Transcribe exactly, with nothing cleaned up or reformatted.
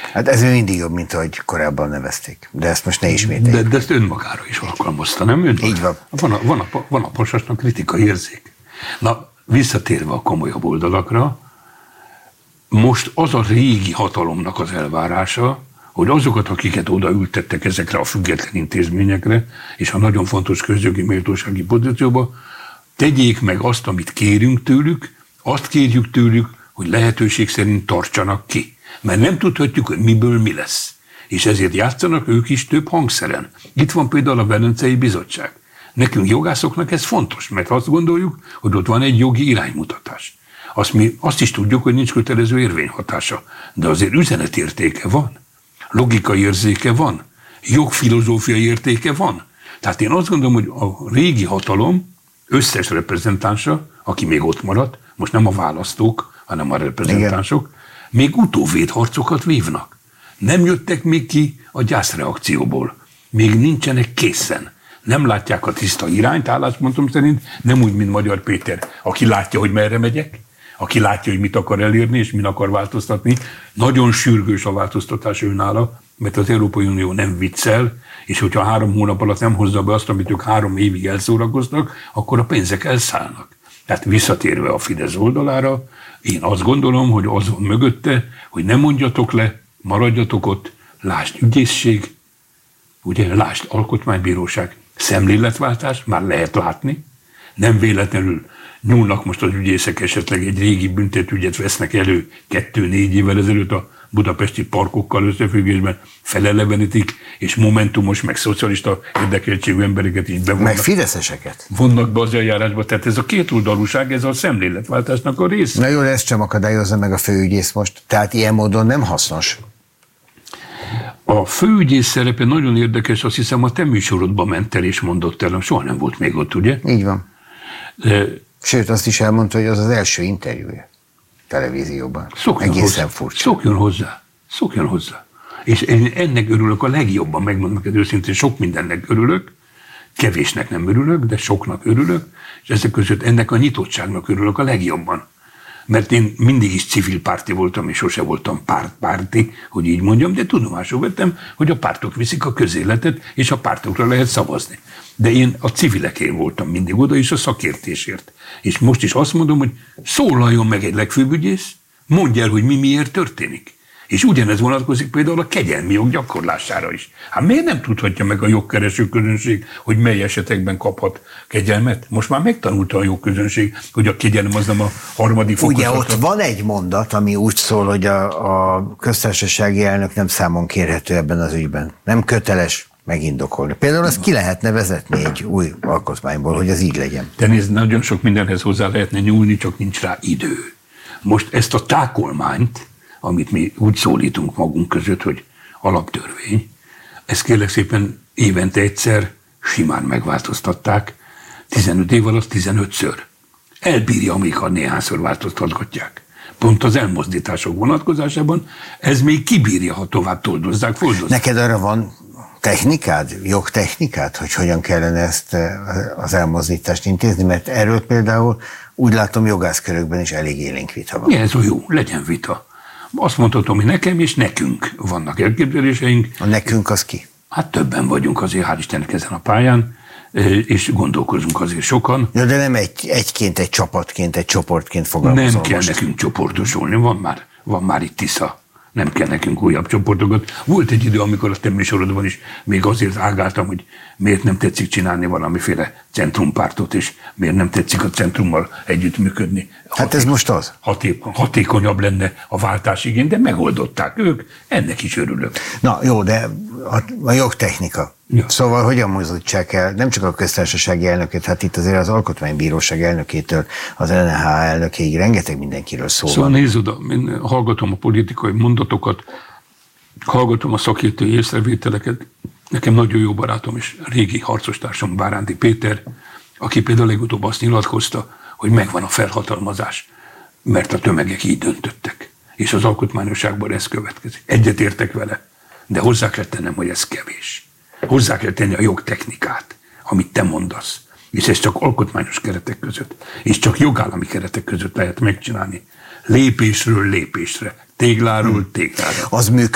Hát ez mindig jobb, mint ahogy korábban nevezték. De ezt most ne ismételjük. De, de ezt önmagára is alkalmazta, nem? Önmagára. Így van. Van a, van, a, van a Pasasnak kritikai érzék. Na, visszatérve a komolyabb oldalakra, most az a régi hatalomnak az elvárása, hogy azokat, akiket odaültettek ezekre a független intézményekre, és a nagyon fontos közjogi méltósági pozícióba, tegyék meg azt, amit kérünk tőlük, azt kérjük tőlük, hogy lehetőség szerint tartsanak ki. Mert nem tudhatjuk, hogy miből mi lesz. És ezért játszanak ők is több hangszeren. Itt van például a Velencei Bizottság. Nekünk jogászoknak ez fontos, mert azt gondoljuk, hogy ott van egy jogi iránymutatás. Azt, mi, azt is tudjuk, hogy nincs kötelező érvényhatása, de azért üzenetértéke van, logikai érzéke van, jogfilozófiai értéke van. Tehát én azt gondolom, hogy a régi hatalom összes reprezentánsa, aki még ott maradt, most nem a választók, hanem a reprezentánsok, igen, még utóvédharcokat vívnak. Nem jöttek még ki a gyászreakcióból. Még nincsenek készen. Nem látják a tiszta irányt, álláspontom szerint, nem úgy, mint Magyar Péter, aki látja, hogy merre megyek, aki látja, hogy mit akar elérni, és min akar változtatni. Nagyon sürgős a változtatás őnála, mert az Európai Unió nem viccel, és hogyha három hónap alatt nem hozza be azt, amit ők három évig elszórakoznak, akkor a pénzek elszállnak. Tehát visszatérve a Fidesz oldalára, én azt gondolom, hogy az van mögötte, hogy ne mondjatok le, maradjatok ott, lásd ügyészség, ugye, lásd alkotmánybíróság, szemléletváltás, már lehet látni, nem véletlenül nyúlnak most az ügyészek, esetleg egy régi büntetőügyet vesznek elő kettő-négy évvel ezelőtt a budapesti parkokkal összefüggésben, felelevenítik, és momentumos, meg szocialista érdekeltségű embereket így bevonnak. Meg fideszeseket. Vonnak be az eljárásba, tehát ez a kétoldalúság, ez a szemléletváltásnak a része. Na jó, ezt sem akadályozza meg a főügyész most, tehát ilyen módon nem hasznos. A főügyész szerepe nagyon érdekes, azt hiszem a te műsorodban ment el és mondott el, soha nem volt még ott, ugye? Így van. De, sőt, azt is elmondta, hogy az az első interjúja televízióban. Szokjon Egészen hozzá. furcsa. Szokjon hozzá. Szokjon hozzá. És én ennek örülök a legjobban, megmondom neked őszintén, sok mindennek örülök, kevésnek nem örülök, de soknak örülök, és ezek között ennek a nyitottságnak örülök a legjobban. Mert én mindig is civil párti voltam, és sose voltam pártpárti, hogy így mondjam, de tudomásul vettem, hogy a pártok viszik a közéletet, és a pártokra lehet szavazni. De én a civilekén voltam mindig oda, és a szakértésért. És most is azt mondom, hogy szólaljon meg egy legfőbb ügyész, mondja el, hogy mi miért történik. És ugyanez vonatkozik például a kegyelmi jog gyakorlására is. Hát miért nem tudhatja meg a jogkereső közönség, hogy mely esetekben kaphat kegyelmet? Most már megtanulta a jogközönség, hogy a kegyelem az nem a harmadik fokozata. Ugye ott van egy mondat, ami úgy szól, hogy a, a köztársasági elnök nem számon kérhető ebben az ügyben. Nem köteles megindokolni. Például ezt ki lehetne vezetni egy új alkotmányból, hogy ez így legyen. De nézd, nagyon sok mindenhez hozzá lehetne nyúlni, csak nincs rá idő. Most ezt a tákolmányt, amit mi úgy szólítunk magunk között, hogy alaptörvény, ezt kérlek szépen évente egyszer simán megváltoztatták, tizenöt év alatt tizenötször. Elbírja, amíg ha néhányszor változtatgatják. Pont az elmozdítások vonatkozásában ez még kibírja, ha tovább toldozzák, foldozzák. Neked arra van technikád, jogtechnikád, hogy hogyan kellene ezt az elmozdítást intézni, mert erről például úgy látom jogászkörökben is elég élénk vita van. Ja, ez jó, legyen vita. Azt mondhatom, hogy nekem és nekünk vannak elképzeléseink. A nekünk az ki? Hát többen vagyunk azért, hál' Istennek ezen a pályán, és gondolkozunk azért sokan. Ja, de nem egy, egyként, egy csapatként, egy csoportként fogalmazol. Nem kell most. nekünk csoportosulni, van már, van már itt Tisza. Nem kell nekünk újabb csoportokat. Volt egy idő, amikor a te műsorodban is még azért ágáltam, hogy miért nem tetszik csinálni valamiféle centrumpártot, és miért nem tetszik a centrummal együttműködni. Hát ez most az. Hatékony, hatékonyabb lenne a váltás igény, de megoldották ők, ennek is örülök. Na jó, de a, a jogtechnika. Ja. Szóval hogyan mozdítsák el nem csak a köztársasági elnököt, hát itt azért az alkotmánybíróság elnökétől az en há elnökéig rengeteg mindenkiről szó van. Szóval nézd oda, én hallgatom a politikai mondatokat, hallgatom a szakértői észrevételeket. Nekem nagyon jó barátom és régi harcostársam Báránti Péter, aki például legutóbb azt nyilatkozta, hogy megvan a felhatalmazás, mert a tömegek így döntöttek. És az alkotmányosságban ez következik. Egyetértek vele, de hozzá kell tennem, hogy ez kevés. Hozzá kell tenni a jogtechnikát, amit te mondasz. És ez csak alkotmányos keretek között, és csak jogállami keretek között lehet megcsinálni. Lépésről lépésre, tégláról téglára. Az működik.